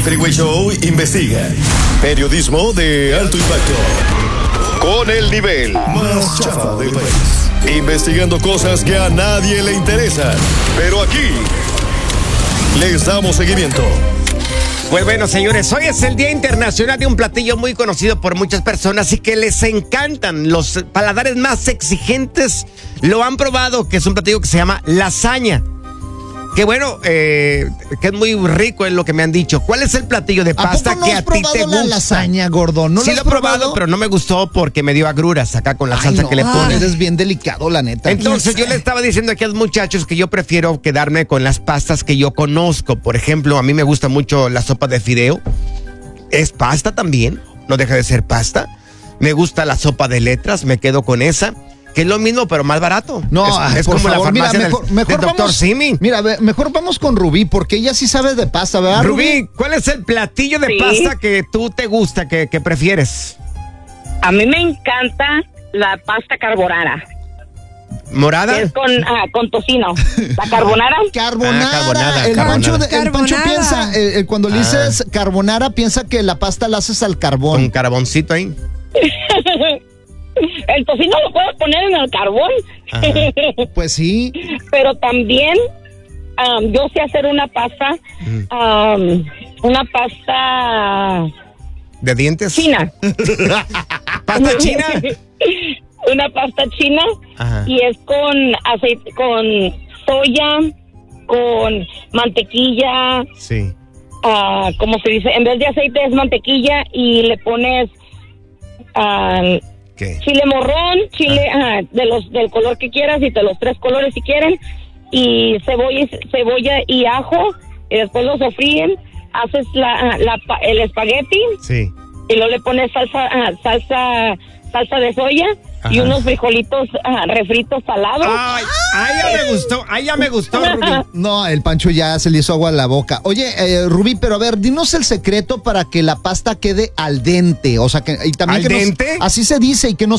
Freeway Show investiga. Periodismo de alto impacto. Con el nivel más chafa del país. Investigando cosas que a nadie le interesan. Pero aquí les damos seguimiento. Pues bueno, señores, hoy es el Día Internacional de un platillo muy conocido por muchas personas y que les encantan. Los paladares más exigentes lo han probado, que es un platillo que se llama lasaña. Que bueno, que es muy rico, es lo que me han dicho. ¿Cuál es el platillo de pasta que a ti te gusta? La lasaña, gordo? ¿No sí lo he probado, pero no me gustó porque me dio agruras acá con la salsa que le ponen. Eres bien delicado, la neta. Entonces yo le estaba diciendo aquí a los muchachos que yo prefiero quedarme con las pastas que yo conozco. Por ejemplo, a mí me gusta mucho la sopa de fideo. Es pasta también, no deja de ser pasta. Me gusta la sopa de letras, me quedo con esa. Que es lo mismo, pero más barato. No, es por como favor, la farmacia mira, del Dr. Simi. Mira, mejor vamos con Rubí, porque ella sí sabe de pasta, ¿verdad, Rubí? ¿Cuál es el platillo de pasta que tú te gusta, que prefieres? A mí me encanta la pasta carbonara. ¿Morada? Es con tocino. ¿La carbonara? Carbonara. El Pancho piensa, cuando le dices carbonara, piensa que la pasta la haces al carbón. Con carboncito ahí. El tocino lo puedes poner en el carbón. Pues sí. Pero también yo sé hacer una pasta, ¿de dientes? China. ¿Pasta china? Una pasta china. Ajá. Y es con aceite, con soya, con mantequilla. Sí. ¿Cómo se dice? En vez de aceite es mantequilla y le pones ¿qué? Chile morrón, chile del color que quieras y de los 3 colores si quieren, y cebolla y ajo, y después lo sofríen, haces el espagueti, sí, y luego le pones salsa de soya. Ajá. Y unos frijolitos refritos salados. Ay, ya me gustó, Rubí. No, el Pancho ya se le hizo agua a la boca. Oye, Rubí, pero a ver, dinos el secreto para que la pasta quede al dente. O sea, que y también ¿Al dente? Así se dice, y que no